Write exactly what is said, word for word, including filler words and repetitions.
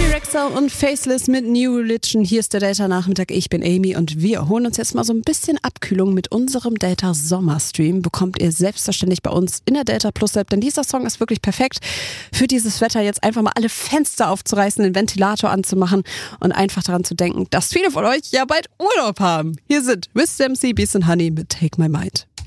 Rexel und Faceless mit New Religion. Hier ist der Delta-Nachmittag. Ich bin Amy und wir holen uns jetzt mal so ein bisschen Abkühlung mit unserem Delta-Sommerstream. Bekommt ihr selbstverständlich bei uns in der Delta Plus App, denn dieser Song ist wirklich perfekt für dieses Wetter. Jetzt einfach mal alle Fenster aufzureißen, den Ventilator anzumachen und einfach daran zu denken, dass viele von euch ja bald Urlaub haben. Hier sind Miss M C, Beast and Honey mit Take My Mind.